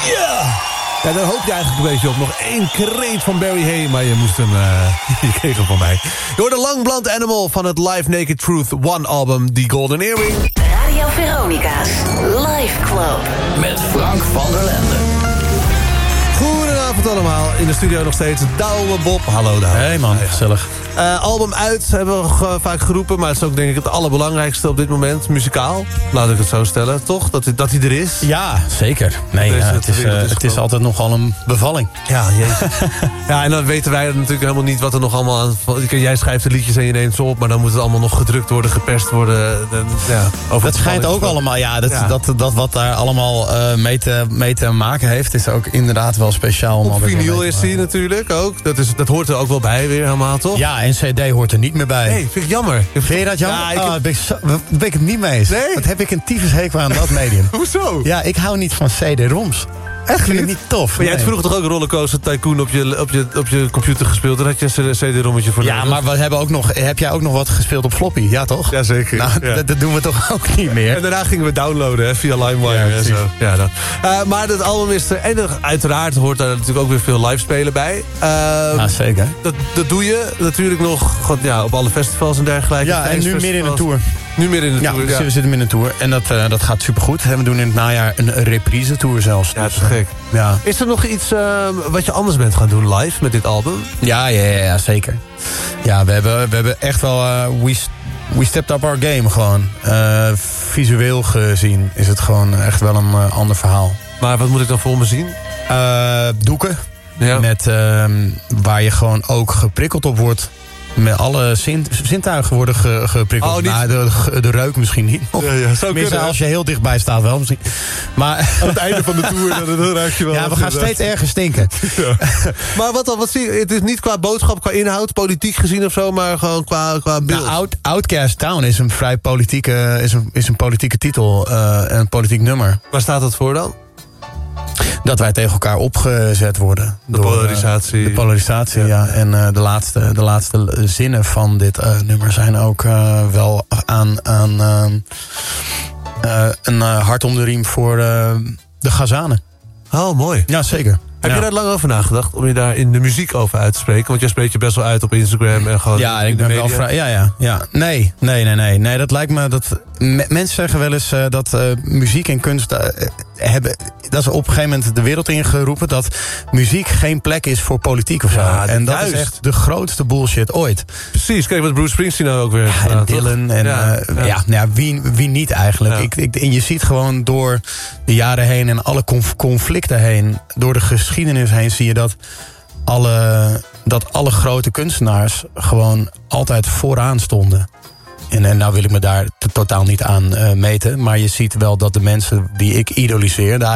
Ja, daar hoop je eigenlijk een beetje op. Nog 1 kreet van Barry Hay, maar je moest hem... je kreeg hem van mij. Je hoorde Lang Blonde Animal van het Live Naked Truth One album, The Golden Earring. Radio Veronica's Live Club. Met Frank van der Lende. Goedenavond allemaal. In de studio nog steeds Douwe Bob. Hallo Douwe. Hey man, gezellig. Album uit, hebben we vaak geroepen. Maar het is ook denk ik het allerbelangrijkste op dit moment. Muzikaal, laat ik het zo stellen. Toch? Dat hij er is. Ja, zeker. Nee, het is altijd nogal een bevalling. Ja, jezus. Ja, en dan weten wij natuurlijk helemaal niet wat er nog allemaal aan... Jij schrijft de liedjes en je neemt ze op... maar dan moet het allemaal nog gedrukt worden, geperst worden. Dat schijnt ook allemaal, dat wat daar allemaal mee te maken heeft... is ook inderdaad wel speciaal. Op vinyl is die natuurlijk ook. Dat hoort er ook wel bij weer helemaal, toch? Ja, en CD hoort er niet meer bij. Nee, vind ik jammer. Vind je dat jammer? Ja, ben ik het niet mee eens. Nee? Wat heb ik een tyfushekel aan dat medium. Hoezo? Ja, ik hou niet van CD-ROMs. Echt, vind ik niet tof. Maar jij had vroeger toch ook Rollercoaster Tycoon op je computer gespeeld? Dan had je een CD-rommetje voor. Ja, maar heb jij ook nog wat gespeeld op floppy? Ja, toch? Jazeker. Nou, dat doen we toch ook niet meer? En daarna gingen we downloaden via LimeWire en zo. Ja, maar het album is er. En uiteraard hoort daar natuurlijk ook weer veel live spelen bij. Zeker. Dat doe je natuurlijk nog op alle festivals en dergelijke. Ja, en nu midden in de tour. Nu midden in de tour, we zitten midden in de tour. En dat gaat supergoed. We doen in het najaar een reprise-tour zelfs. Ja, dat is gek. Ja. Is er nog iets wat je anders bent gaan doen live met dit album? Ja, zeker. Ja, we hebben echt wel... we stepped up our game gewoon. Visueel gezien is het gewoon echt wel een ander verhaal. Maar wat moet ik dan voor me zien? Doeken. Ja. Waar je gewoon ook geprikkeld op wordt. Met alle zintuigen worden geprikkeld. Oh, de reuk misschien niet. Tenminste, als je heel dichtbij staat wel misschien. Maar aan het einde van de tour, dan ruik je wel. Ja, we gaan steeds erger stinken. Ja. Maar wat zie je? Het is niet qua boodschap, qua inhoud, politiek gezien of zo, maar gewoon qua beeld. Nou, Outcast Town is een vrij politieke, is een politieke titel. Een politiek nummer. Waar staat dat voor dan? Dat wij tegen elkaar opgezet worden. Polarisatie. De polarisatie, ja. En de laatste zinnen van dit nummer zijn ook wel aan een hart om de riem voor de Gazanen. Oh, mooi. Ja, zeker. Heb je daar lang over nagedacht om je daar in de muziek over uit te spreken? Want jij spreekt je best wel uit op Instagram en gewoon. Ja, ik ben wel vrij. Ja. Nee. Dat lijkt me dat. Mensen zeggen wel eens dat muziek en kunst hebben. Dat is op een gegeven moment de wereld ingeroepen dat muziek geen plek is voor politiek of zo. Ja, en dat is echt de grootste bullshit ooit. Precies, kijk wat Bruce Springsteen nou ook weer gedaan, en Dylan en wie niet eigenlijk. Ja. En je ziet gewoon door de jaren heen en alle conflicten heen, door de geschiedenis heen, zie je dat alle grote kunstenaars gewoon altijd vooraan stonden. En nou wil ik me daar totaal niet aan meten. Maar je ziet wel dat de mensen die ik idoliseer,